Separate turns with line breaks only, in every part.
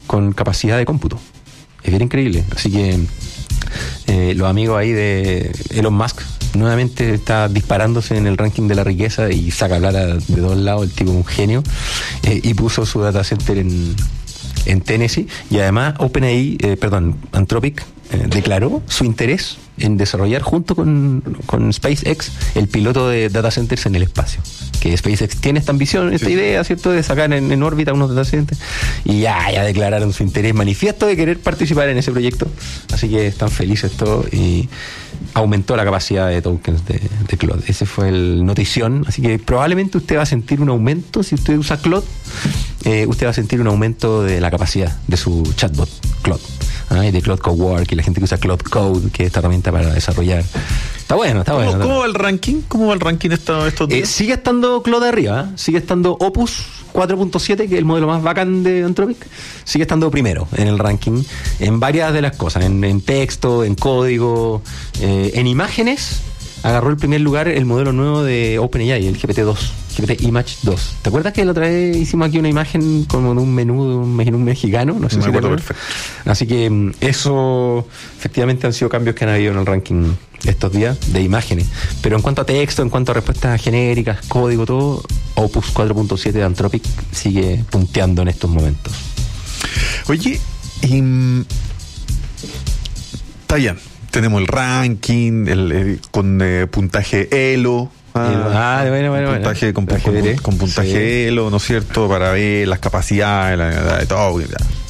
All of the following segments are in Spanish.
con capacidad de cómputo. Es bien increíble. Así que los amigos ahí de Elon Musk nuevamente está disparándose en el ranking de la riqueza y saca plata de todos lados. El tipo es un genio, y puso su data center en Tennessee. Y además Anthropic declaró su interés en desarrollar junto con SpaceX el piloto de data centers en el espacio. Que SpaceX tiene esta ambición, esta idea, ¿cierto?, de sacar en órbita unos data centers, y ya declararon su interés manifiesto de querer participar en ese proyecto. Así que están felices todos, y aumentó la capacidad de tokens de Claude. Ese fue el notición. Así que probablemente usted va a sentir un aumento, si usted usa Claude, usted va a sentir un aumento de la capacidad de su chatbot Claude. Y de Claude Cowork, y la gente que usa Claude Code, que es esta herramienta para desarrollar. Está bueno.
¿Cómo va el ranking? ¿Cómo va el ranking estos días?
Sigue estando Claude arriba, sigue estando Opus 4.7, que es el modelo más bacán de Anthropic. Sigue estando primero en el ranking en varias de las cosas, en texto, en código, en imágenes. Agarró el primer lugar el modelo nuevo de OpenAI, el GPT-2, GPT Image 2. ¿Te acuerdas que la otra vez hicimos aquí una imagen como de un menú de un menú mexicano? No sé si
me acuerdo perfecto.
Así que eso, efectivamente, han sido cambios que han habido en el ranking estos días de imágenes. Pero en cuanto a texto, en cuanto a respuestas genéricas, código, todo, Opus 4.7 de Anthropic sigue punteando en estos momentos.
Oye, está bien. Tenemos el ranking con puntaje Elo.
Puntaje
con puntaje Elo, ¿no es cierto? Para ver las capacidades, todo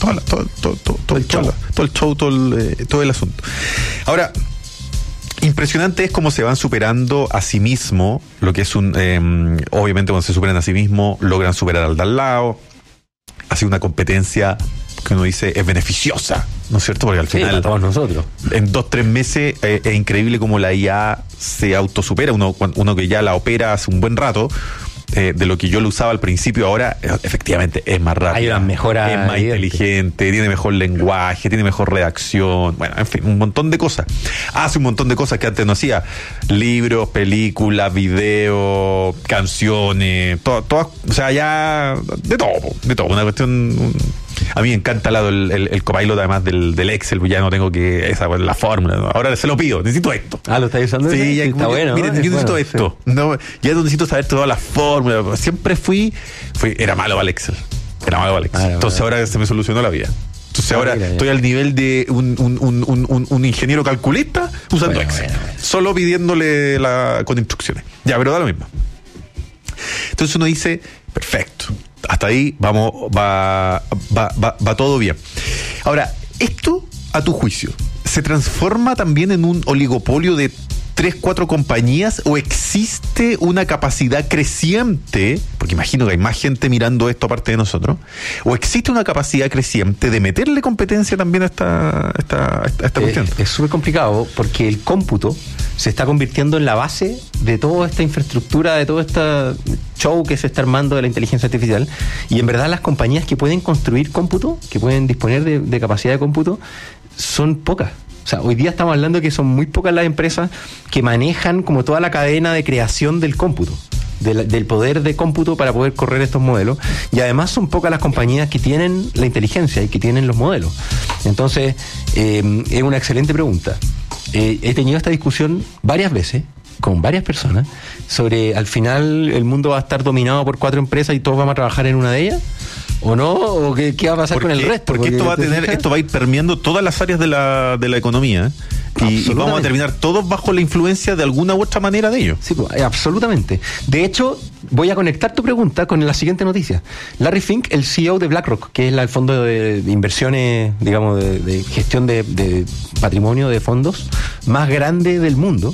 el asunto. Ahora, impresionante es cómo se van superando a sí mismo, lo que es obviamente cuando se superan a sí mismo, logran superar al de al lado. Ha sido una competencia que uno dice es beneficiosa, ¿no es cierto? Porque al final,
todos nosotros,
en 2-3 meses es increíble cómo la IA se autosupera. Uno que ya la opera hace un buen rato, de lo que yo lo usaba al principio, ahora efectivamente es más rápido,
hay una mejora,
es más inteligente, tiene mejor lenguaje, tiene mejor redacción, bueno, en fin, un montón de cosas. Hace un montón de cosas que antes no hacía: libros, películas, videos, canciones, todas, o sea, ya de todo, una cuestión. A mí me encanta el copilot, además del Excel, pues ya no tengo que la fórmula, ¿no? Ahora se lo pido, necesito esto.
¿Lo estás usando?
Sí, ya está bueno. Miren, yo necesito esto. Sí. No, ya no necesito saber todas las fórmulas. Siempre era malo para el Excel. Entonces ahora se me solucionó la vida. Entonces ahora estoy al nivel de un ingeniero calculista usando Excel. Solo pidiéndole con instrucciones. Ya, pero da lo mismo. Entonces uno dice, perfecto. Hasta ahí va todo bien. Ahora, esto, a tu juicio, ¿se transforma también en un oligopolio de 3-4 compañías, o existe una capacidad creciente, porque imagino que hay más gente mirando esto aparte de nosotros, o existe una capacidad creciente de meterle competencia también a esta cuestión?
Es súper complicado, porque el cómputo se está convirtiendo en la base de toda esta infraestructura, de todo este show que se está armando de la inteligencia artificial, y en verdad las compañías que pueden construir cómputo, que pueden disponer de capacidad de cómputo, son pocas. O sea, hoy día estamos hablando que son muy pocas las empresas que manejan como toda la cadena de creación del cómputo, del poder de cómputo para poder correr estos modelos, y además son pocas las compañías que tienen la inteligencia y que tienen los modelos. Entonces, es una excelente pregunta. He tenido esta discusión varias veces con varias personas sobre, al final, el mundo va a estar dominado por 4 empresas y todos vamos a trabajar en una de ellas, ¿o no? ¿O qué va a pasar con el resto?
Porque esto va a ir permeando todas las áreas de la economía, y vamos a terminar todos bajo la influencia de alguna u otra manera de ello.
Sí, absolutamente. De hecho, voy a conectar tu pregunta con la siguiente noticia. Larry Fink, el CEO de BlackRock, que es el fondo de inversiones, digamos, de gestión de patrimonio de fondos más grande del mundo,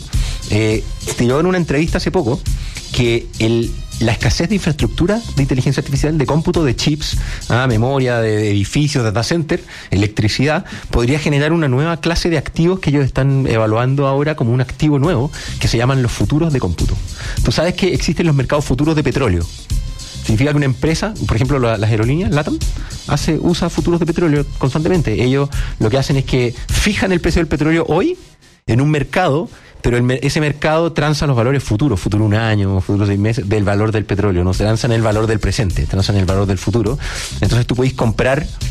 tiró en una entrevista hace poco que la escasez de infraestructura de inteligencia artificial, de cómputo, de chips, memoria, de edificios, data center, electricidad, podría generar una nueva clase de activos que ellos están evaluando ahora como un activo nuevo, que se llaman los futuros de cómputo. Tú sabes que existen los mercados futuros de petróleo. Significa que una empresa, por ejemplo las aerolíneas, LATAM, usa futuros de petróleo constantemente. Ellos lo que hacen es que fijan el precio del petróleo hoy en un mercado, pero ese mercado transa los valores futuros, futuro 1 año, futuro 6 meses, del valor del petróleo. No se transan el valor del presente, transan el valor del futuro. Entonces tú podés comprar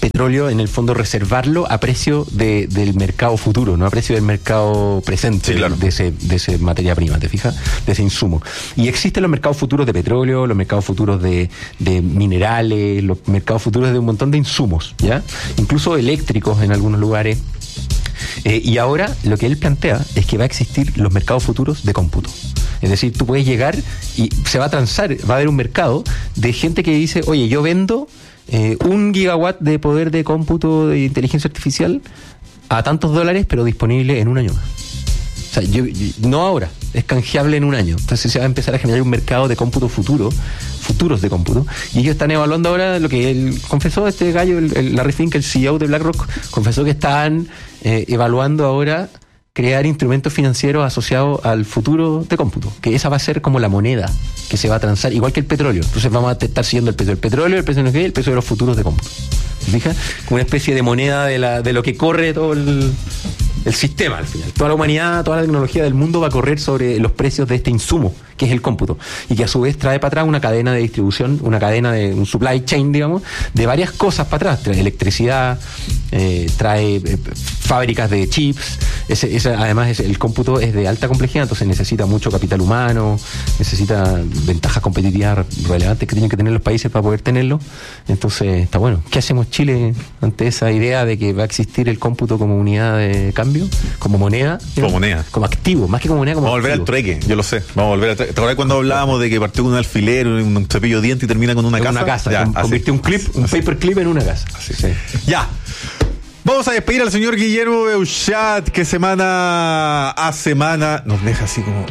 petróleo, en el fondo reservarlo a precio del mercado futuro, no a precio del mercado presente, sí, claro, de ese materia prima, ¿te fijas? De ese insumo. Y existen los mercados futuros de petróleo, los mercados futuros de minerales, los mercados futuros de un montón de insumos, ¿ya? Incluso eléctricos en algunos lugares. Y ahora lo que él plantea es que va a existir los mercados futuros de cómputo. Es decir, tú puedes llegar y se va a transar, va a haber un mercado de gente que dice, oye, yo vendo 1 gigawatt de poder de cómputo de inteligencia artificial a tantos dólares, pero disponible en un año más. O sea, no ahora, es canjeable en un año. Entonces se va a empezar a generar un mercado de cómputo futuros de cómputo. Y ellos están evaluando ahora lo que él confesó, este gallo, Larry Fink, el CEO de BlackRock, confesó que están evaluando ahora crear instrumentos financieros asociados al futuro de cómputo, que esa va a ser como la moneda que se va a transar, igual que el petróleo. Entonces vamos a estar siguiendo el precio del petróleo, el precio de energía y el precio de los futuros de cómputo. ¿Fijas? Como una especie de moneda de lo que corre todo el sistema al final. Toda la humanidad, toda la tecnología del mundo va a correr sobre los precios de este insumo, que es el cómputo, y que a su vez trae para atrás una cadena de distribución, una cadena de un supply chain, digamos, de varias cosas para atrás. Trae electricidad, trae fábricas de chips. Además, el cómputo es de alta complejidad, entonces necesita mucho capital humano, necesita ventajas competitivas relevantes que tienen que tener los países para poder tenerlo. Entonces, está bueno. ¿Qué hacemos Chile ante esa idea de que va a existir el cómputo como unidad de cambio, como moneda?
Como moneda.
Como activo, más que como moneda, como
vamos
activo.
Vamos a volver al trueque, yo lo sé. Vamos a volver al trueque. ¿Te acuerdas cuando hablábamos de que partió con un alfiler, un cepillo de diente y termina con una casa?
Una casa,
ya,
convirtió un paperclip en una casa.
Así. Sí. Ya. Vamos a despedir al señor Guillermo Beuchat, que semana a semana nos deja así como...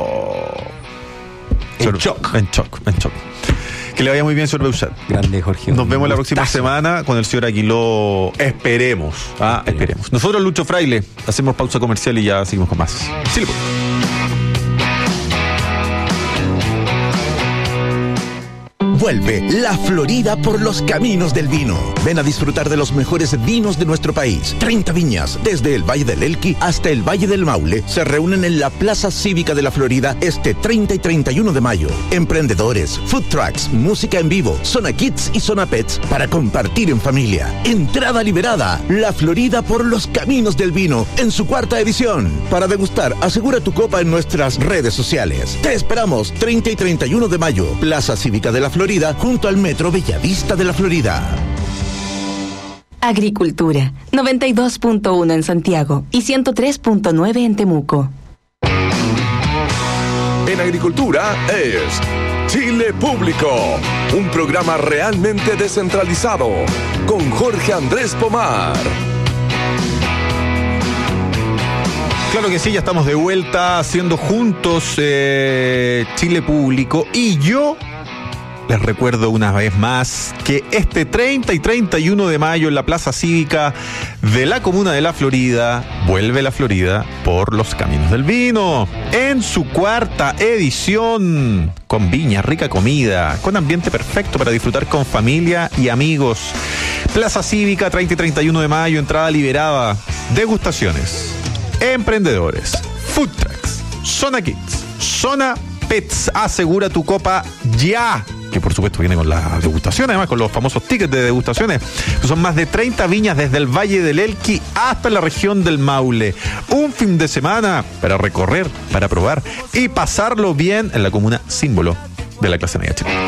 En shock. Que le vaya muy bien, señor Beuchat.
Grande, Jorge.
Nos vemos la próxima semana con el señor Aguiló. Esperemos. Esperemos. Nosotros, Lucho Fraile, hacemos pausa comercial y ya seguimos con más. Sí, pues.
Vuelve La Florida por los caminos del vino. Ven a disfrutar de los mejores vinos de nuestro país. 30 viñas, desde el Valle del Elqui hasta el Valle del Maule, se reúnen en la Plaza Cívica de La Florida este 30 y 31 de mayo. Emprendedores, food trucks, música en vivo, zona kids y zona pets para compartir en familia. Entrada liberada. La Florida por los caminos del vino en su 4ª edición. Para degustar, asegura tu copa en nuestras redes sociales. Te esperamos 30 y 31 de mayo. Plaza Cívica de La Florida, junto al Metro Bellavista de La Florida.
Agricultura, 92.1 en Santiago y 103.9 en Temuco.
En Agricultura es Chile Público, un programa realmente descentralizado, con Jorge Andrés Pomar.
Claro que sí, ya estamos de vuelta haciendo juntos Chile Público, y yo les recuerdo una vez más que este 30 y 31 de mayo en la Plaza Cívica de la Comuna de La Florida, vuelve La Florida por los caminos del vino, en su 4ª edición, con viña, rica comida, con ambiente perfecto para disfrutar con familia y amigos. Plaza Cívica, 30 y 31 de mayo, entrada liberada, degustaciones, emprendedores, food trucks, zona kids, zona pets. Asegura tu copa ya, que por supuesto viene con la degustación, además con los famosos tickets de degustaciones. Son más de 30 viñas desde el Valle del Elqui hasta la región del Maule. Un fin de semana para recorrer, para probar y pasarlo bien en la comuna símbolo de la clase media chilena.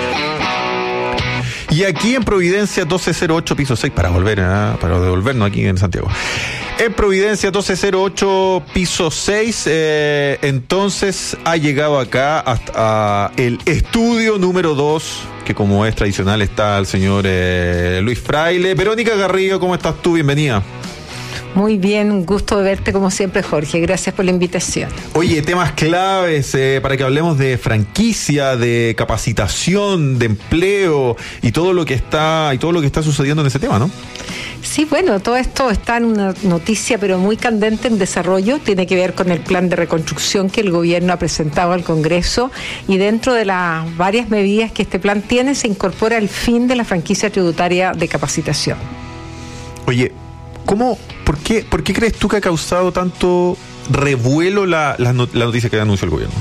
Y aquí en Providencia 1208, piso 6, para devolvernos aquí en Santiago. En Providencia 1208, piso 6, entonces ha llegado acá hasta el estudio número 2, que como es tradicional está el señor Luis Fraile. Verónica Garrido, ¿cómo estás tú? Bienvenida.
Muy bien, un gusto de verte como siempre, Jorge. Gracias por la invitación.
Oye, temas claves para que hablemos de franquicia, de capacitación, de empleo y todo lo que está sucediendo en ese tema, ¿no?
Sí, bueno, todo esto está en una noticia pero muy candente en desarrollo. Tiene que ver con el plan de reconstrucción que el gobierno ha presentado al Congreso, y dentro de las varias medidas que este plan tiene se incorpora el fin de la franquicia tributaria de capacitación.
Oye, ¿por qué crees tú que ha causado tanto revuelo la noticia que anunció el gobierno?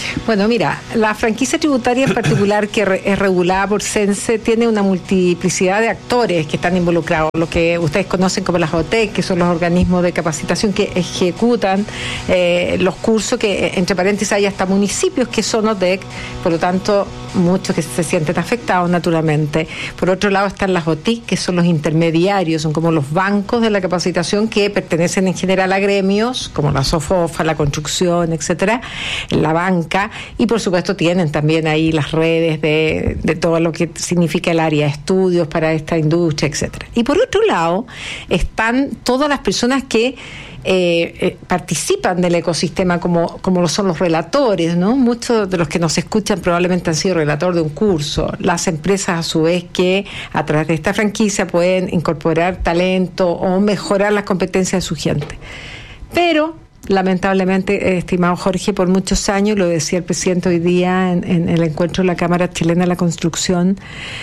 Bueno, mira, la franquicia tributaria en particular, que es regulada por CENSE, tiene una multiplicidad de actores que están involucrados, lo que ustedes conocen como las OTEC, que son los organismos de capacitación que ejecutan los cursos, que entre paréntesis hay hasta municipios que son OTEC, por lo tanto muchos que se sienten afectados naturalmente. Por otro lado están las OTIC, que son los intermediarios, son como los bancos de la capacitación que pertenecen en general a gremios, como la SOFOFA, la construcción, etcétera, la banca, y por supuesto tienen también ahí las redes de todo lo que significa el área de estudios para esta industria, etcétera. Y por otro lado están todas las personas que participan del ecosistema, como lo son los relatores, ¿no? Muchos de los que nos escuchan probablemente han sido relator de un curso. Las empresas, a su vez, que a través de esta franquicia pueden incorporar talento o mejorar las competencias de su gente. Pero lamentablemente, estimado Jorge, por muchos años, lo decía el presidente hoy día en el encuentro de la Cámara Chilena de la Construcción,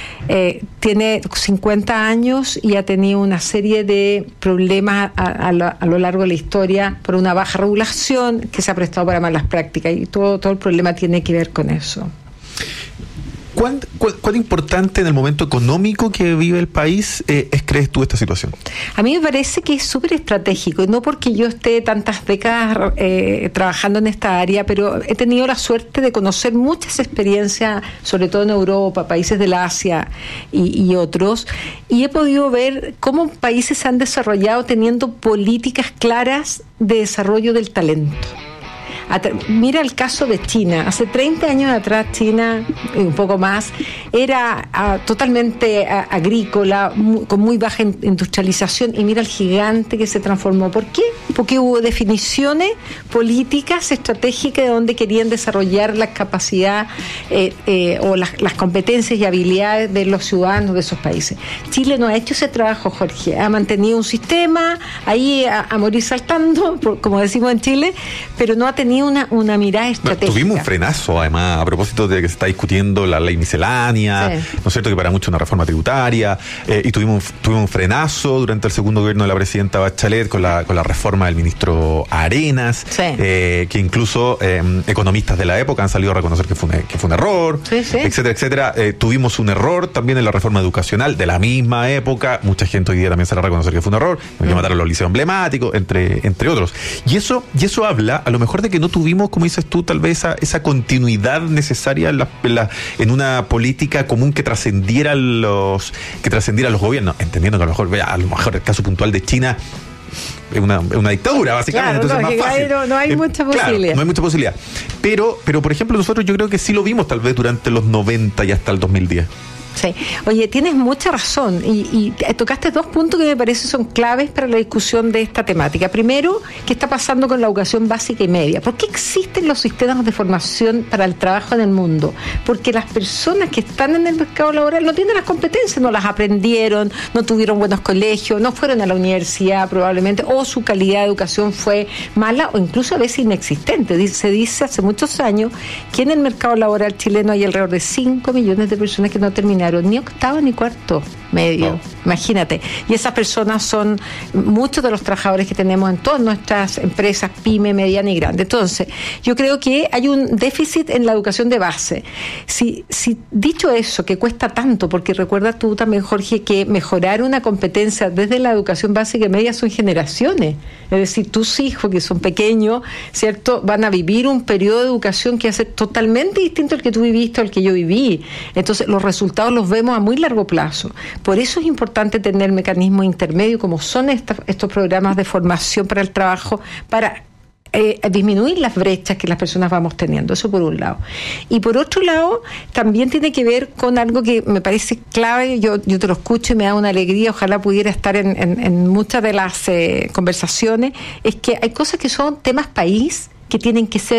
tiene 50 años y ha tenido una serie de problemas a lo largo de la historia por una baja regulación que se ha prestado para malas prácticas, y todo el problema tiene que ver con eso.
¿Cuán importante en el momento económico que vive el país crees tú esta situación?
A mí me parece que es súper estratégico, y no porque yo esté tantas décadas trabajando en esta área, pero he tenido la suerte de conocer muchas experiencias, sobre todo en Europa, países del Asia y otros, y he podido ver cómo países se han desarrollado teniendo políticas claras de desarrollo del talento. Mira el caso de China. Hace 30 años atrás China, un poco más, era totalmente agrícola, con muy baja industrialización, y mira el gigante que se transformó. ¿Por qué? Porque hubo definiciones políticas estratégicas de donde querían desarrollar la capacidad o las competencias y habilidades de los ciudadanos de esos países. Chile no ha hecho ese trabajo, Jorge. Ha mantenido un sistema ahí a morir saltando, como decimos en Chile, pero no ha tenido una mirada estratégica.
Tuvimos un frenazo, además, a propósito de que se está discutiendo la ley miscelánea, sí, ¿no es cierto?, que para muchos una reforma tributaria, y tuvimos un frenazo durante el segundo gobierno de la presidenta Bachelet con la reforma del ministro Arenas, sí, que incluso economistas de la época han salido a reconocer que fue un error, sí, sí, etcétera, etcétera. Tuvimos un error también en la reforma educacional de la misma época. Mucha gente hoy día también sale a reconocer que fue un error, que mataron los liceos emblemáticos, entre otros. Y eso habla, a lo mejor, de que no tuvimos, como dices tú, tal vez esa continuidad necesaria en una política común que trascendiera los gobiernos, entendiendo que a lo mejor el caso puntual de China es una dictadura, básicamente.
Claro, entonces es más fácil. No hay mucha posibilidad. Claro, no hay mucha posibilidad.
Pero, por ejemplo, nosotros yo creo que sí lo vimos tal vez durante los 90 y hasta el 2010.
Sí. Oye, tienes mucha razón, y tocaste dos puntos que me parece son claves para la discusión de esta temática. Primero, ¿qué está pasando con la educación básica y media? ¿Por qué existen los sistemas de formación para el trabajo en el mundo? Porque las personas que están en el mercado laboral no tienen las competencias, no las aprendieron, no tuvieron buenos colegios, no fueron a la universidad probablemente, o su calidad de educación fue mala o incluso a veces inexistente. Se dice hace muchos años que en el mercado laboral chileno hay alrededor de 5 millones de personas que no terminaron ni octavo ni cuarto medio, no. Imagínate. Y esas personas son muchos de los trabajadores que tenemos en todas nuestras empresas, pyme, mediana y grande. Entonces, yo creo que hay un déficit en la educación de base. Si dicho eso, que cuesta tanto, porque recuerda tú también, Jorge, que mejorar una competencia desde la educación básica y media son generaciones. Es decir, tus hijos, que son pequeños, ¿cierto?, van a vivir un periodo de educación que hace totalmente distinto al que tú viviste o al que yo viví. Entonces, los resultados los vemos a muy largo plazo. Por eso es importante tener mecanismos intermedios como son estos programas de formación para el trabajo, para disminuir las brechas que las personas vamos teniendo. Eso por un lado. Y por otro lado, también tiene que ver con algo que me parece clave. Yo te lo escucho y me da una alegría. Ojalá pudiera estar en muchas de las conversaciones. Es que hay cosas que son temas país que tienen que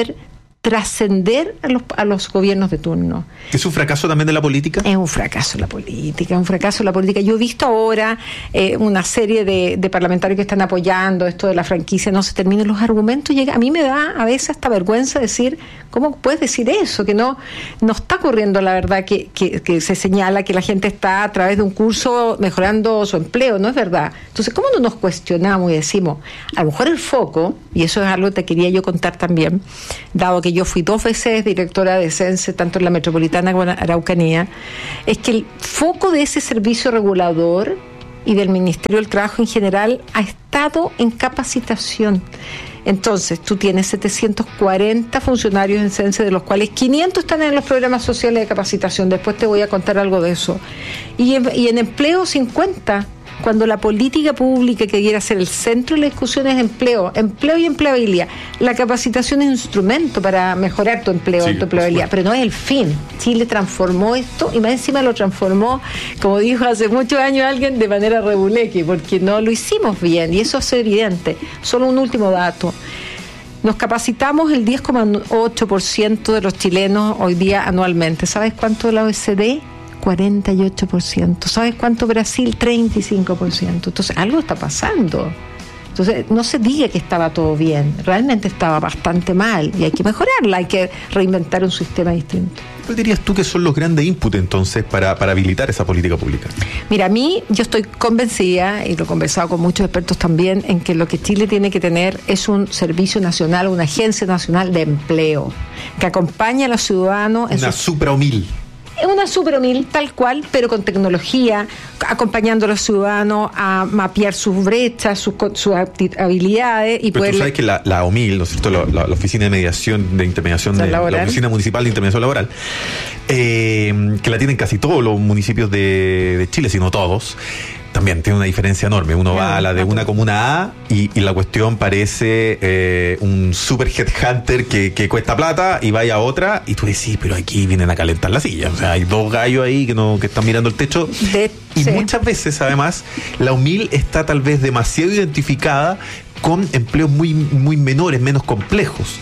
trascender a los gobiernos de turno.
¿Es un fracaso también de la política?
Es un fracaso la política, Yo he visto ahora una serie de parlamentarios que están apoyando esto de la franquicia, no se terminan los argumentos. A mí me da a veces hasta vergüenza decir, ¿cómo puedes decir eso? Que no está ocurriendo, la verdad, que se señala que la gente está a través de un curso mejorando su empleo. No es verdad. Entonces, ¿cómo no nos cuestionamos y decimos, a lo mejor el foco, y eso es algo que te quería yo contar también, dado que yo fui 2 veces directora de SENSE, tanto en la metropolitana como en Araucanía, es que el foco de ese servicio regulador y del Ministerio del Trabajo en general ha estado en capacitación. Entonces, tú tienes 740 funcionarios en SENSE, de los cuales 500 están en los programas sociales de capacitación. Después te voy a contar algo de eso. Y en empleo, 50. Cuando la política pública que quiere ser el centro de la discusión es empleo y empleabilidad. La capacitación es un instrumento para mejorar tu empleo, tu empleabilidad, pero no es el fin. Chile transformó esto y más encima lo transformó, como dijo hace muchos años alguien, de manera rebuleque, porque no lo hicimos bien y eso es evidente. Solo un último dato. Nos capacitamos el 10,8% de los chilenos hoy día anualmente. ¿Sabes cuánto de la OECD? 48%. ¿Sabes cuánto Brasil? 35%. Entonces, algo está pasando. Entonces, no se diga que estaba todo bien. Realmente estaba bastante mal y hay que mejorarla, hay que reinventar un sistema distinto.
¿Cuál dirías tú que son los grandes inputs entonces para habilitar esa política pública?
Mira, yo estoy convencida, y lo he conversado con muchos expertos también, en que lo que Chile tiene que tener es un servicio nacional, una agencia nacional de empleo, que acompañe a los ciudadanos.
Una SupraOmil.
Es una SupraOmil tal cual, pero con tecnología, acompañando a los ciudadanos a mapear sus brechas, sus habilidades y
pero
poder.
Tú sabes que la OMIL, ¿no es cierto? La Oficina de Mediación de Intermediación la Oficina Municipal de Intermediación Laboral, que la tienen casi todos los municipios de Chile, si no todos. También tiene una diferencia enorme. Uno va a la de una comuna A y la cuestión parece un super headhunter que cuesta plata y vaya a otra y tú decís, pero aquí vienen a calentar la silla. O sea, hay 2 gallos ahí que están mirando el techo. Muchas veces, además, la OMIL está tal vez demasiado identificada con empleos muy, muy menores, menos complejos.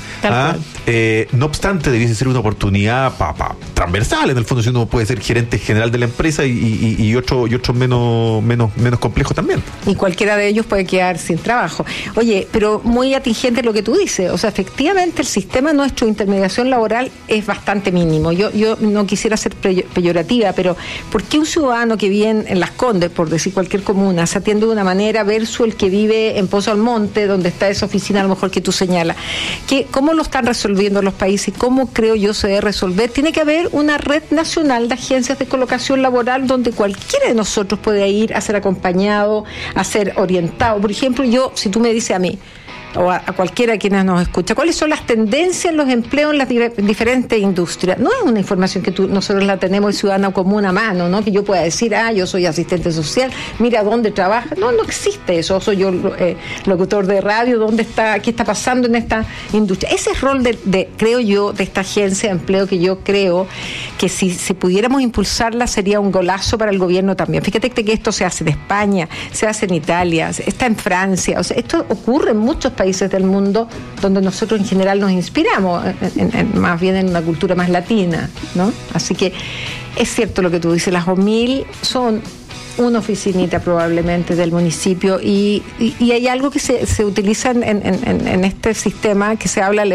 No obstante, debiese ser una oportunidad transversal, en el fondo, si uno puede ser gerente general de la empresa y otros menos complejos también.
Y cualquiera de ellos puede quedar sin trabajo. Oye, pero muy atingente lo que tú dices. O sea, efectivamente el sistema nuestro de intermediación laboral es bastante mínimo. Yo no quisiera ser peyorativa, pero ¿por qué un ciudadano que vive en Las Condes, por decir cualquier comuna, se atiende de una manera versus el que vive en Pozo Almonte, donde está esa oficina a lo mejor que tú señalas? ¿Cómo lo están resolviendo los países? ¿Cómo creo yo se debe resolver? Tiene que haber una red nacional de agencias de colocación laboral donde cualquiera de nosotros puede ir a ser acompañado, a ser orientado. Por ejemplo, si tú me dices a mí, o a cualquiera de quienes nos escucha, ¿cuáles son las tendencias en los empleos en las diferentes industrias? No es una información que nosotros la tenemos el ciudadano común a mano, ¿no? Que yo pueda decir, yo soy asistente social, mira dónde trabaja. No existe eso. Soy yo locutor de radio, ¿dónde está? ¿Qué está pasando en esta industria? Ese es el rol creo yo, de esta agencia de empleo, que yo creo que si pudiéramos impulsarla sería un golazo para el gobierno también. Fíjate que esto se hace en España, se hace en Italia, está en Francia. O sea, esto ocurre en muchos países del mundo donde nosotros en general nos inspiramos, más bien en una cultura más latina, ¿no? Así que es cierto lo que tú dices, las OMIL son una oficinita probablemente del municipio y hay algo que se utiliza en este sistema que se habla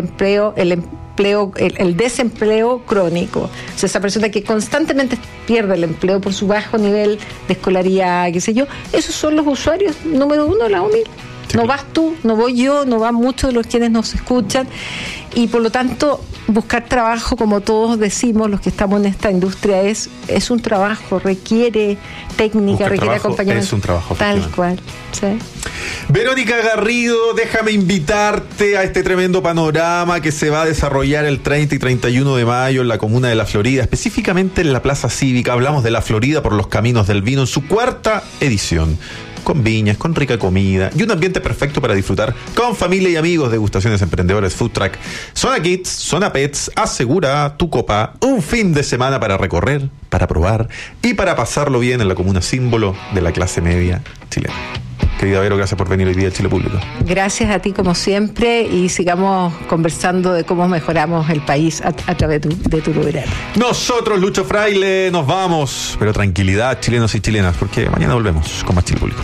el desempleo crónico. O sea, esa persona que constantemente pierde el empleo por su bajo nivel de escolaridad, qué sé yo, esos son los usuarios número 1 de la OMIL. No vas tú, no voy yo, no van muchos de los quienes nos escuchan y por lo tanto buscar trabajo, como todos decimos los que estamos en esta industria, es un trabajo, requiere técnica, requiere acompañamiento.
Es un trabajo.
Tal cual, sí.
Verónica Garrido, déjame invitarte a este tremendo panorama que se va a desarrollar el 30 y 31 de mayo en la comuna de La Florida, específicamente en la Plaza Cívica. Hablamos de La Florida por los Caminos del Vino en su 4ª edición. Con viñas, con rica comida y un ambiente perfecto para disfrutar con familia y amigos. Degustaciones, emprendedores, food truck, Zona Kids, Zona Pets. Asegura tu copa, un fin de semana para recorrer, para probar y para pasarlo bien en la comuna símbolo de la clase media chilena. Querida Vero, gracias por venir hoy día a Chile Público.
Gracias a ti como siempre y sigamos conversando de cómo mejoramos el país a través de tu programa.
Nosotros, Lucho Fraile, nos vamos, pero tranquilidad, chilenos y chilenas, porque mañana volvemos con más Chile Público.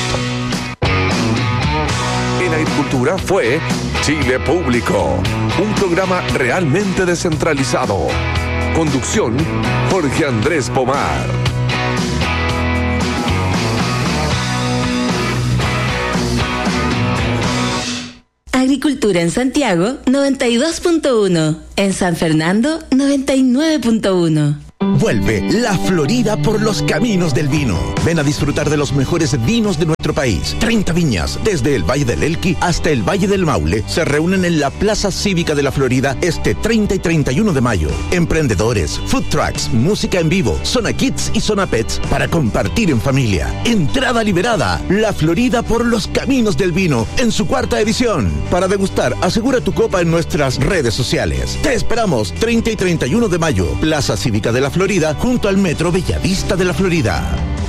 En Agricultura fue Chile Público, un programa realmente descentralizado. Conducción, Jorge Andrés Pomar.
Agricultura en Santiago, 92.1. En San Fernando, 99.1.
Vuelve La Florida por los caminos del vino. Ven a disfrutar de los mejores vinos de nuestro país. 30 viñas, desde el Valle del Elqui hasta el Valle del Maule, se reúnen en la Plaza Cívica de la Florida este 30 y 31 de mayo. Emprendedores, food trucks, música en vivo, zona kids y zona pets para compartir en familia. Entrada liberada. La Florida por los caminos del vino en su 4ª edición. Para degustar, asegura tu copa en nuestras redes sociales. Te esperamos 30 y 31 de mayo. Plaza Cívica de la Florida, junto al Metro Bellavista de la Florida.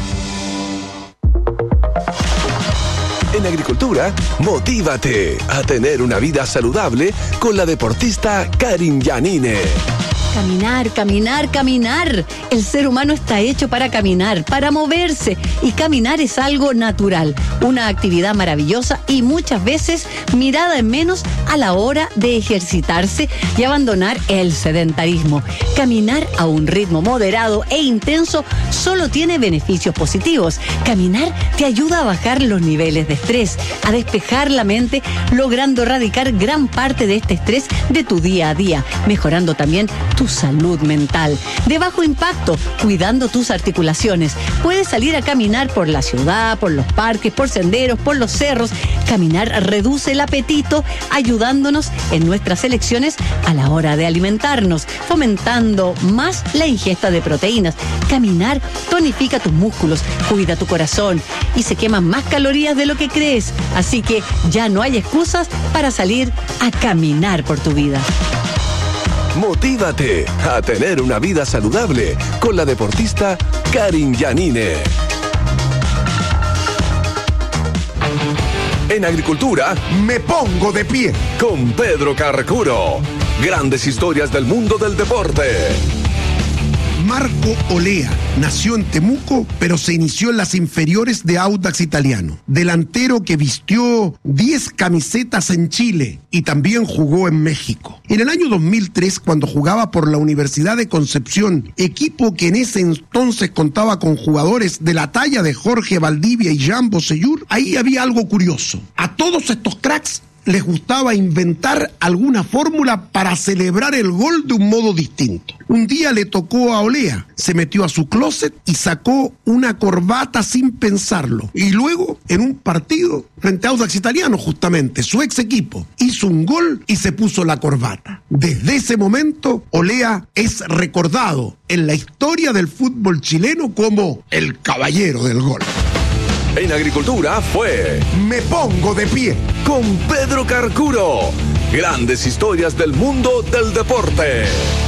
En agricultura, motívate a tener una vida saludable con la deportista Karin Yanine.
Caminar, caminar, caminar. El ser humano está hecho para caminar, para moverse. Y caminar es algo natural, una actividad maravillosa y muchas veces mirada en menos a la hora de ejercitarse y abandonar el sedentarismo. Caminar a un ritmo moderado e intenso solo tiene beneficios positivos. Caminar te ayuda a bajar los niveles de estrés, a despejar la mente, logrando erradicar gran parte de este estrés de tu día a día, mejorando también tu salud mental. De bajo impacto, cuidando tus articulaciones. Puedes salir a caminar por la ciudad, por los parques, por senderos, por los cerros. Caminar reduce el apetito, ayudándonos en nuestras elecciones a la hora de alimentarnos, fomentando más la ingesta de proteínas. Caminar tonifica tus músculos, cuida tu corazón y se queman más calorías de lo que crees. Así que ya no hay excusas para salir a caminar por tu vida.
Motívate a tener una vida saludable con la deportista Karin Yanine. En agricultura,
me pongo de pie
con Pedro Carcuro. Grandes historias del mundo del deporte.
Marco Olea nació en Temuco, pero se inició en las inferiores de Audax Italiano. Delantero que vistió 10 camisetas en Chile y también jugó en México. En el año 2003, cuando jugaba por la Universidad de Concepción, equipo que en ese entonces contaba con jugadores de la talla de Jorge Valdivia y Jean Bossellur, ahí había algo curioso. A todos estos cracks les gustaba inventar alguna fórmula para celebrar el gol de un modo distinto. Un día le tocó a Olea, se metió a su closet y sacó una corbata sin pensarlo. Y luego, en un partido, frente a Audax Italiano justamente, su ex equipo, hizo un gol y se puso la corbata. Desde ese momento, Olea es recordado en la historia del fútbol chileno como el caballero del gol.
En agricultura fue
Me pongo de pie
con Pedro Carcuro. Grandes historias del mundo del deporte.